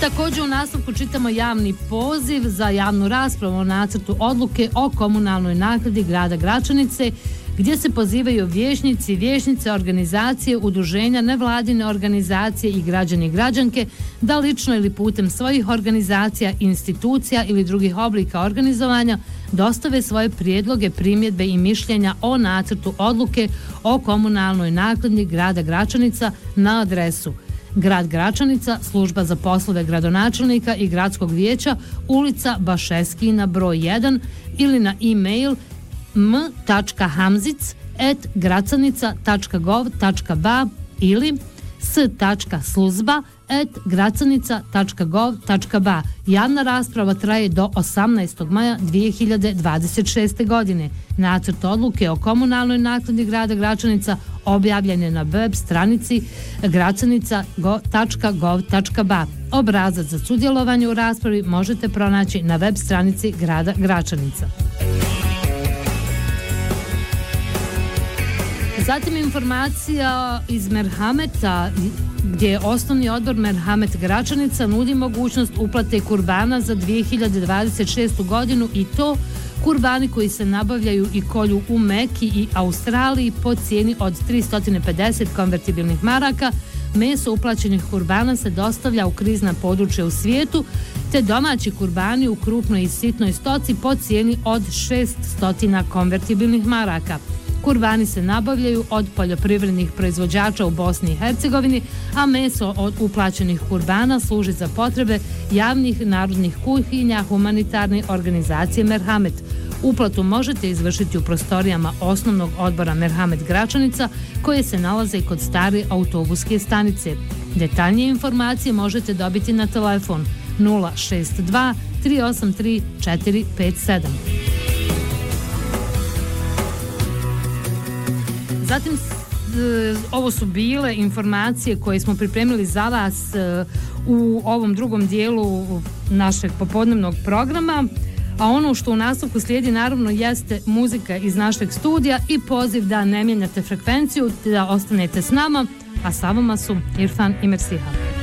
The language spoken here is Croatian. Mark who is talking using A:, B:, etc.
A: Također u nastavku čitamo javni poziv za javnu raspravu o nacrtu odluke o komunalnoj naknadi grada Gračanice, gdje se pozivaju vijećnici, vijećnice, organizacije, udruženja, nevladine organizacije i građani i građanke da lično ili putem svojih organizacija, institucija ili drugih oblika organizovanja dostave svoje prijedloge, primjedbe i mišljenja o nacrtu odluke o komunalnoj naknadi grada Gračanica na adresu Grad Gračanica, služba za poslove gradonačelnika i gradskog vijeća, ulica Bašeskina broj 1 ili na e-mail m.hamzic@gracanica.gov.ba ili s.sluzba@gracanica.gov.ba. Javna rasprava traje do 18. maja 2026. godine. Nacrt odluke o komunalnoj naknadi grada Gračanica objavljen je na web stranici gracanica.gov.ba. Obrazac za sudjelovanje u raspravi možete pronaći na web stranici grada Gračanica. Zatim informacija iz Merhameta, gdje je osnovni odbor Merhamet Gračanica nudi mogućnost uplate kurbana za 2026. godinu i to kurbani koji se nabavljaju i kolju u Meki i Australiji po cijeni od 350 konvertibilnih maraka. Meso uplaćenih kurbana se dostavlja u krizna područja u svijetu, te domaći kurbani u krupnoj i sitnoj stoci po cijeni od 600 konvertibilnih maraka. Kurbani se nabavljaju od poljoprivrednih proizvođača u Bosni i Hercegovini, a meso od uplaćenih kurbana služi za potrebe javnih narodnih kuhinja humanitarne organizacije Merhamet. Uplatu možete izvršiti u prostorijama osnovnog odbora Merhamet Gračanica, koje se nalaze kod stare autobuske stanice. Detaljnije informacije možete dobiti na telefon 062 383 457. Zatim, ovo su bile informacije koje smo pripremili za vas u ovom drugom dijelu našeg popodnevnog programa, a ono što u nastavku slijedi naravno jeste muzika iz našeg studija i poziv da ne mijenjate frekvenciju, da ostanete s nama, a sa vama su Irfan i Mersiha.